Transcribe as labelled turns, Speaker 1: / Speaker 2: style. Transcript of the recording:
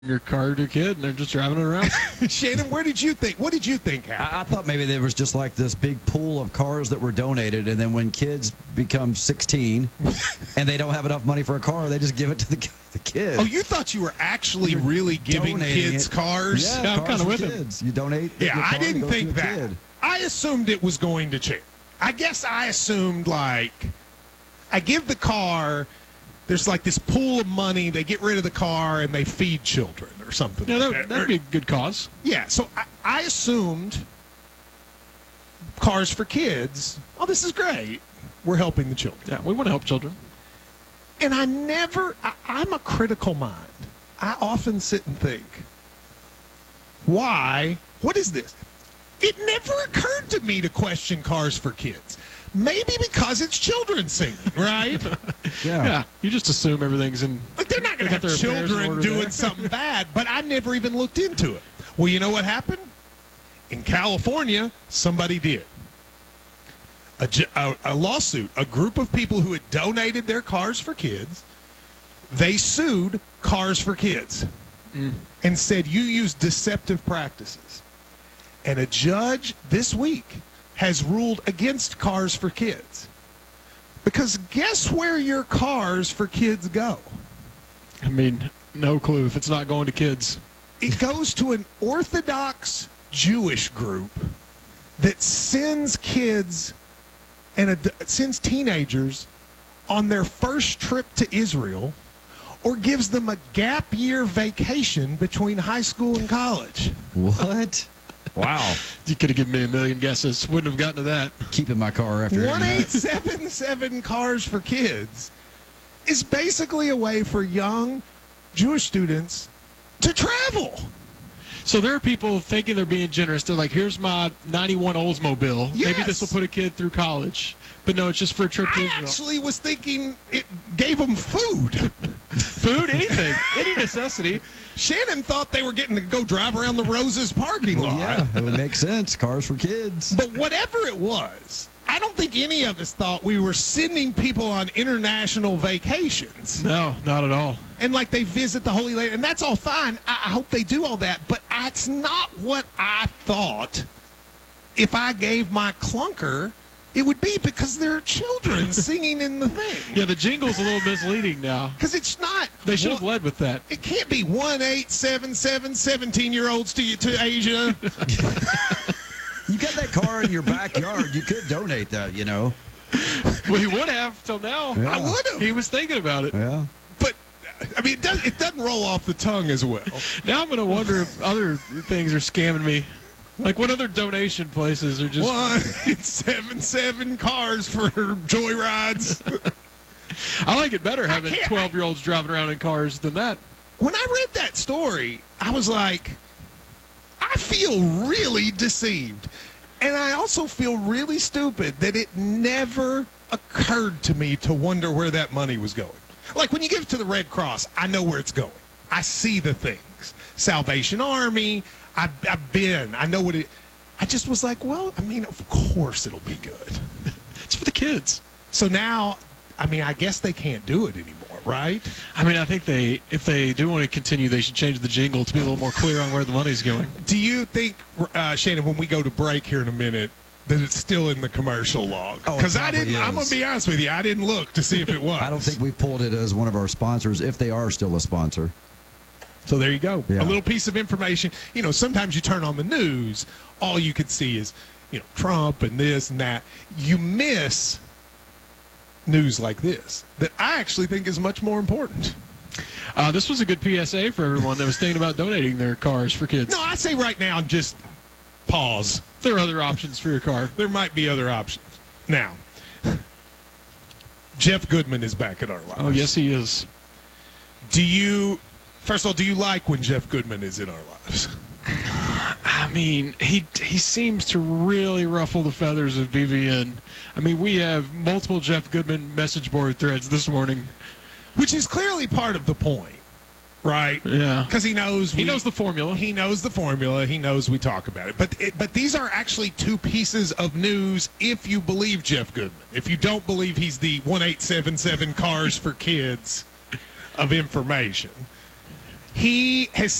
Speaker 1: your car to your kid, and they're just driving it around.
Speaker 2: Shannon, what did you think happened?
Speaker 3: I thought maybe there was just like this big pool of cars that were donated, and then when kids become 16 and they don't have enough money for a car, they just give it to the kids.
Speaker 2: Oh, you thought you were actually really giving kids cars?
Speaker 3: Yeah,
Speaker 1: I'm kind of with
Speaker 3: kids. You donate.
Speaker 2: Yeah, I didn't think that.
Speaker 3: Kid.
Speaker 2: I assumed it was going to charity. I guess I assumed, like, I give the car, there's like this pool of money, they get rid of the car, and they feed children or something.
Speaker 1: Yeah,
Speaker 2: like
Speaker 1: that'd be a good cause.
Speaker 2: Yeah, so I assumed Cars for Kids, this is great. We're helping the children.
Speaker 1: Yeah, we want to help children.
Speaker 2: And I'm a critical mind. I often sit and think, what is this? It never occurred to me to question Cars for Kids. Maybe because it's children singing, right?
Speaker 1: Yeah, you just assume everything's in.
Speaker 2: Like they're not going to have children doing something bad, but I never even looked into it. Well, you know what happened? In California, somebody did. A lawsuit, a group of people who had donated their Cars for Kids, they sued Cars for Kids and said, you use deceptive practices. And a judge this week has ruled against Cars for Kids. Because guess where your Cars for Kids go?
Speaker 1: I mean, no clue if it's not going to kids.
Speaker 2: It goes to an Orthodox Jewish group that sends kids and sends teenagers on their first trip to Israel or gives them a gap year vacation between high school and college.
Speaker 3: What? Wow.
Speaker 1: You could have given me a million guesses. Wouldn't have gotten to that.
Speaker 3: Keeping my car after
Speaker 2: 1877 Cars for Kids is basically a way for young Jewish students to travel.
Speaker 1: So there are people thinking they're being generous. They're like, here's my 91 Oldsmobile.
Speaker 2: Yes.
Speaker 1: Maybe this will put a kid through college. But no, it's just for a trip to
Speaker 2: I
Speaker 1: Israel.
Speaker 2: actually was thinking it gave them food.
Speaker 1: Food, anything, any necessity.
Speaker 2: Shannon thought they were getting to go drive around the Roses parking lot.
Speaker 3: Yeah, it would make sense. Cars for Kids.
Speaker 2: But whatever it was, I don't think any of us thought we were sending people on international vacations.
Speaker 1: No, not at all.
Speaker 2: And like they visit the Holy Land, and that's all fine. I hope they do all that. But it's not what I thought if I gave my clunker. It would be because there are children singing in the thing.
Speaker 1: Yeah, the jingle's a little misleading now.
Speaker 2: Because it's not.
Speaker 1: They should have led with that.
Speaker 2: It can't be 1877 17-year-olds to Asia.
Speaker 3: You got that car in your backyard. You could donate that, you know.
Speaker 1: Well, he would have till now.
Speaker 3: Yeah.
Speaker 2: I would have.
Speaker 1: He was thinking about it.
Speaker 3: Yeah.
Speaker 2: But, I mean, it doesn't roll off the tongue as well.
Speaker 1: Now I'm going to wonder if other things are scamming me. Like what other donation places are just
Speaker 2: 177 cars for joyrides.
Speaker 1: I like it better having 12-year-olds driving around in cars than that.
Speaker 2: When I read that story, I was like, I feel really deceived. And I also feel really stupid that it never occurred to me to wonder where that money was going. Like when you give it to the Red Cross, I know where it's going. I see the things. Salvation Army, I know what it. I just was like, well, I mean, of course it'll be good.
Speaker 1: It's for the kids.
Speaker 2: So now, I mean, I guess they can't do it anymore, right?
Speaker 1: I mean, I think if they do want to continue, they should change the jingle to be a little more clear on where the money's going.
Speaker 2: Do you think, Shannon, when we go to break here in a minute, that it's still in the commercial log? Because I'm going to be honest with you, I didn't look to see if it was.
Speaker 3: I don't think we pulled it as one of our sponsors, if they are still a sponsor.
Speaker 2: So there you go.
Speaker 3: Yeah.
Speaker 2: A little piece of information. You know, sometimes you turn on the news, all you could see is, you know, Trump and this and that. You miss news like this that I actually think is much more important.
Speaker 1: This was a good PSA for everyone that was thinking about donating their cars for kids.
Speaker 2: No, I say right now, just pause.
Speaker 1: There are other options for your car.
Speaker 2: There might be other options. Now, Jeff Goodman is back in our lives.
Speaker 1: Oh, yes, he is.
Speaker 2: First of all, do you like when Jeff Goodman is in our lives?
Speaker 1: I mean, he seems to really ruffle the feathers of BVN. I mean, we have multiple Jeff Goodman message board threads this morning.
Speaker 2: Which is clearly part of the point, right?
Speaker 1: Yeah.
Speaker 2: Because he knows
Speaker 1: the formula.
Speaker 2: He knows the formula. He knows we talk about it. But these are actually two pieces of news if you believe Jeff Goodman. If you don't believe he's the 1877 Cars for Kids of information. He has